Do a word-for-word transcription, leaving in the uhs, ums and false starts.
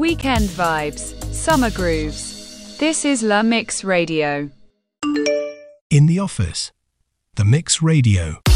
weekend vibes, summer grooves. This is La Mix Radio. In the office, The Mix Radio.